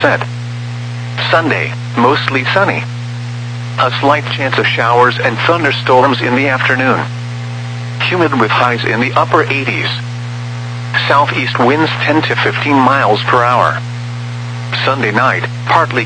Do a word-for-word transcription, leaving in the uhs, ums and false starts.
percent. Sunday, mostly sunny. A slight chance of showers and thunderstorms in the afternoon. Humid with highs in the upper eighties. Southeast winds ten to fifteen miles per hour. Sunday night, partly